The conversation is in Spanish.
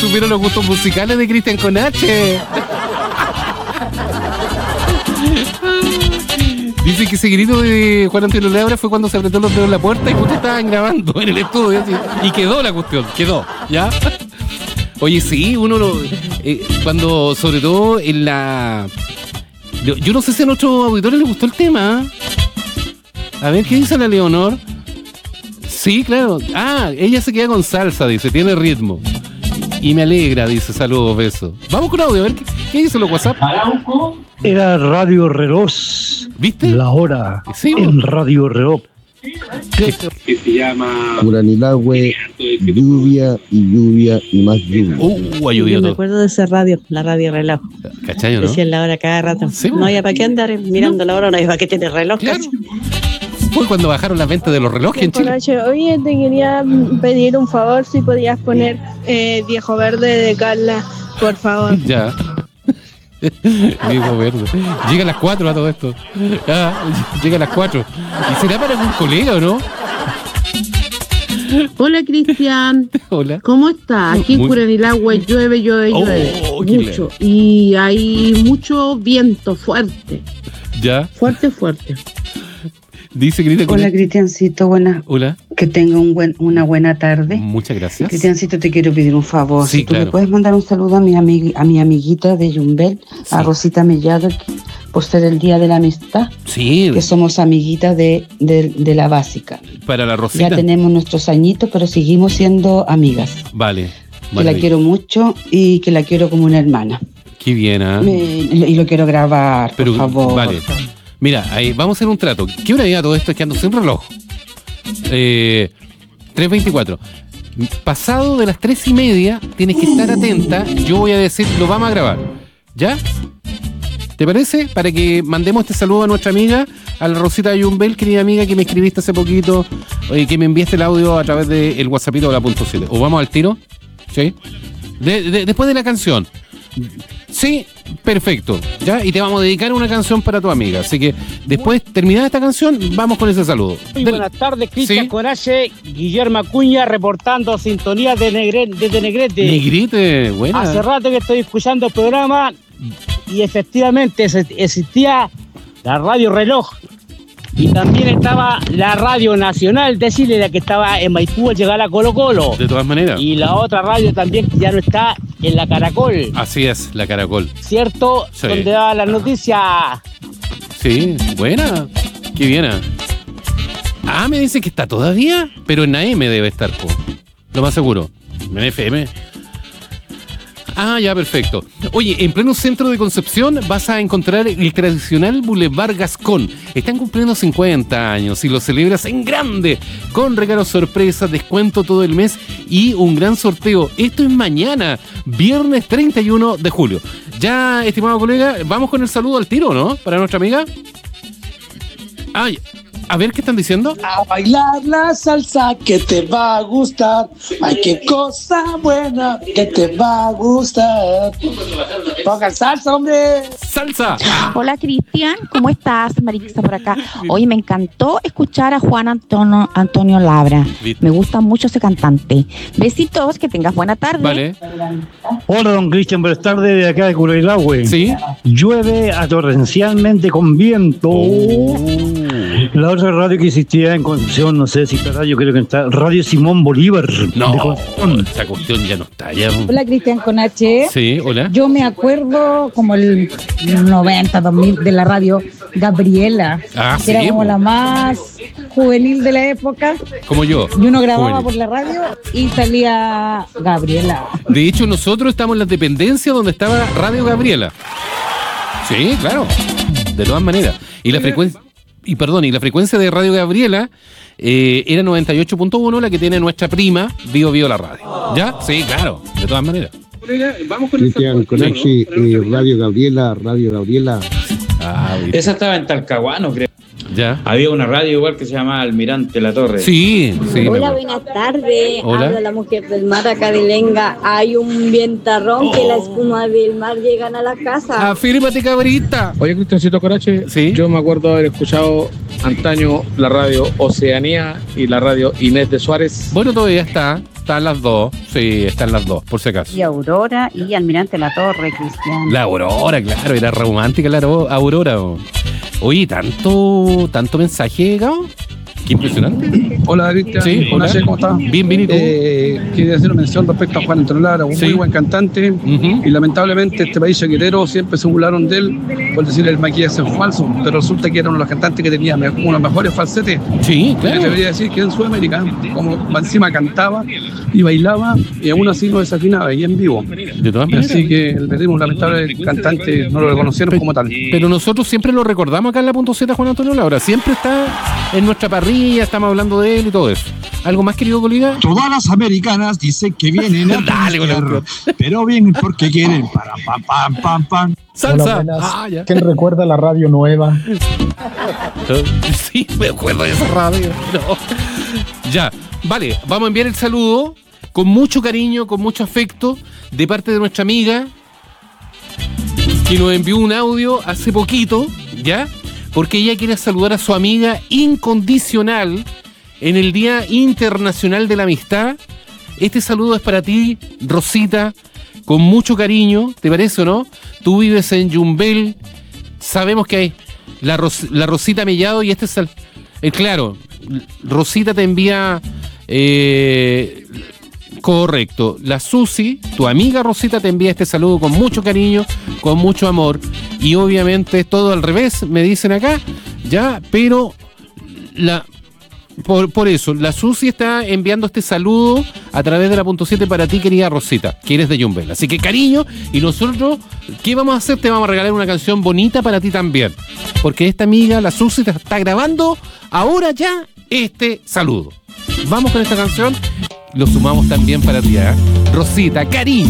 supieron los gustos musicales de Cristian con H. Dice que ese grito de Juan Antonio Labra fue cuando se apretó los dedos en la puerta y justo estaban grabando en el estudio. Así, y quedó la cuestión, ¿ya? Oye, sí, uno cuando, sobre todo en la... Yo no sé si a nuestros auditores les gustó el tema. A ver, ¿qué dice la Leonor? Sí, claro. Ah, ella se queda con salsa, dice, tiene ritmo. Y me alegra, dice, saludos, besos. Vamos con audio, a ver, ¿qué dice los WhatsApp? Era Radio Reloj. ¿Viste? La hora sí, en Radio Reloj. Que se llama Curanilagüe, lluvia y más lluvia. Ha llovido Yo me todo. acuerdo de esa radio, la Radio Reloj. ¿Cachai, no? Decían la hora cada rato. Sí, no había para qué andar mirando la hora, no había para qué tener reloj. Claro. Fue cuando bajaron las ventas de los relojes en Chile. Oye, te quería pedir un favor, si podías poner Viejo Verde de Carla, por favor. Ya. Viejo Verde. Llega a las 4 a todo esto. Llega a las 4. ¿Y será para algún colega o no? Hola, Cristian. Hola. ¿Cómo estás? Aquí en Curanilagüe llueve. Mucho. Y hay mucho viento fuerte. Ya. Fuerte. Dice Cristian. Hola, Cristiancito, buenas. Hola. Que tenga una buena tarde. Muchas gracias. Cristiancito, te quiero pedir un favor. Sí, si tú claro. me puedes mandar un saludo a mi amiguita de Yumbel, Sí. a Rosita Mellado, por ser el Día de la Amistad. Sí. Que somos amiguitas de la básica. Para la Rosita. Ya tenemos nuestros añitos, pero seguimos siendo amigas. Vale. Que la quiero mucho y que la quiero como una hermana. Qué bien, ¿ah? Y lo quiero grabar, por favor. Vale. Mira, ahí vamos a hacer un trato. ¿Qué hora llega todo esto? Es que ando sin reloj. 3:24. Pasado de las 3:30, tienes que estar atenta. Yo voy a decir, lo vamos a grabar. ¿Ya? ¿Te parece? Para que mandemos este saludo a nuestra amiga, a la Rosita Yumbel, querida amiga que me escribiste hace poquito, que me enviaste el audio a través del WhatsAppito de la .7. ¿O vamos al tiro? ¿Sí? Después de la canción. Sí, perfecto. ¿Ya? Y te vamos a dedicar una canción para tu amiga. Así que después, terminada esta canción, vamos con ese saludo. Muy buenas tardes, Cristian ¿Sí? Coraje, Guillermo Acuña, reportando sintonía desde Negrete. Negrete, buena. Hace rato que estoy escuchando el programa y efectivamente existía la Radio Reloj y también estaba la Radio Nacional de Chile, la que estaba en Maipú al llegar a Colo Colo. De todas maneras. Y la otra radio también que ya no está en la Caracol. Así es, la Caracol. ¿Cierto? Sí. Donde da las noticias. Sí, buena. Qué bien. Me dice que está todavía, pero en AM debe estar, po. Lo más seguro. En FM. Ya, perfecto. Oye, en pleno centro de Concepción vas a encontrar el tradicional Boulevard Gascón. Están cumpliendo 50 años y lo celebras en grande, con regalos sorpresas, descuento todo el mes y un gran sorteo. Esto es mañana, viernes 31 de julio. Ya, estimado colega, vamos con el saludo al tiro, ¿no? Para nuestra amiga. A ver, ¿qué están diciendo? A bailar la salsa que te va a gustar. Ay, qué cosa buena que te va a gustar. Pongan salsa, hombre. ¡Salsa! Hola, Cristian, ¿cómo estás? Marixa por acá. Hoy me encantó escuchar a Juan Antonio Labra. Me gusta mucho ese cantante. Besitos, que tengas buena tarde. Vale. Hola, don Cristian, buenas tardes de acá de Curanilagüe. Sí. Llueve torrencialmente con viento. La otra radio que existía en Concepción, no sé si está radio, creo que está Radio Simón Bolívar. No, esa cuestión ya no está. Ya. Hola, Cristian con H. Sí, hola. Yo me acuerdo como el 90, 2000 de la radio Gabriela, que sí, era como la más juvenil de la época. Como yo. Y uno grababa Juvenil. por la radio y salía Gabriela. De hecho, nosotros estamos en la dependencia donde estaba Radio Gabriela. Sí, claro. De todas maneras. Y la frecuencia... Y la frecuencia de Radio Gabriela era 98.1, la que tiene nuestra prima, Bio la radio. ¿Ya? Sí, claro, de todas maneras. Cristian Conachi, Radio Gabriela. Esa estaba en Talcahuano, creo. Ya. Había una radio igual que se llamaba Almirante La Torre. Sí. Hola, buenas tardes. Hola. Habla la mujer del mar acá de Lenga. Hay un vientarrón que la espuma del mar llegan a la casa. Afírmate, cabrita. Oye, Cristiancito Corache, ¿sí? Yo me acuerdo haber escuchado antaño la radio Oceanía y la radio Inés de Suárez. Bueno, todavía está. Están las dos, sí, están las dos, por si acaso. Y Aurora y Almirante La Torre, Cristian. La Aurora, claro, era romántica la Aurora. Oye, tanto mensaje, Gabo. Qué impresionante. Hola, Cristian. Sí, hola. ¿Cómo estás? Bienvenido. Quería hacer una mención respecto a Juan Antonio Lara, un muy buen cantante. Y lamentablemente este país chaquetero siempre se burlaron de él por decir el maquillaje es falso, pero resulta que era uno de los cantantes que tenía uno de los mejores falsetes. Sí, claro. Debería decir que en Sudamérica, como encima cantaba y bailaba y aún así no desafinaba y en vivo. De todas maneras. Así que perdimos un lamentable cantante, no lo reconocieron como tal. Pero nosotros siempre lo recordamos acá en la punto Z, Juan Antonio Lara. Siempre está en nuestra parrilla, estamos hablando de él y todo eso. ¿Algo más, querido colega? Todas las americanas dicen que vienen a Dale, pero vienen porque quieren. Pam, pam, pam, pam. Salsa. Hola, ¿quién recuerda la radio nueva? Sí, me acuerdo de esa radio. No. Ya, vale, vamos a enviar el saludo con mucho cariño, con mucho afecto, de parte de nuestra amiga que nos envió un audio hace poquito, ¿ya? Porque ella quiere saludar a su amiga incondicional en el Día Internacional de la Amistad. Este saludo es para ti, Rosita, con mucho cariño, ¿te parece o no? Tú vives en Yumbel, sabemos que hay la Rosita Mellado y este es claro, Rosita te envía correcto, la Susi, tu amiga Rosita te envía este saludo con mucho cariño, con mucho amor, y obviamente todo al revés, me dicen acá, ya, pero por eso, la Susi está enviando este saludo a través de la punto 7 para ti, querida Rosita, que eres de Yumbel. Así que cariño, y nosotros, ¿qué vamos a hacer? Te vamos a regalar una canción bonita para ti también. Porque esta amiga, la Susi, te está grabando ahora ya este saludo. Vamos con esta canción, lo sumamos también para ti, ¿eh? Rosita, cariño.